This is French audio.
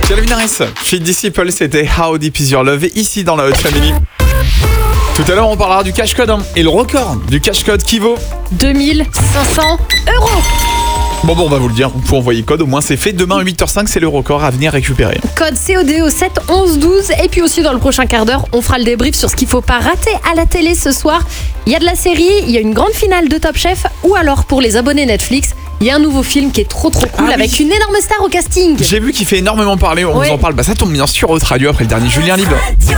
Calvin Harris, Feed Disciple, c'était How Deep Is Your Love, et ici dans la Hot Family. Tout à l'heure, on parlera du cash code, et le record du cash code qui vaut 2500 €. Bon, on va vous le dire, vous pouvez envoyer code, au moins c'est fait. Demain, 8h05, c'est le record à venir récupérer. Code COD au 7 11 12. Et puis aussi, dans le prochain quart d'heure, on fera le débrief sur ce qu'il faut pas rater à la télé ce soir. Il y a de la série, il y a une grande finale de Top Chef, ou alors pour les abonnés Netflix, il y a un nouveau film qui est trop cool avec une énorme star au casting. J'ai vu qu'il fait énormément parler, on vous en parle. Ça tombe bien sur Haute Radio après le dernier Julien Libre.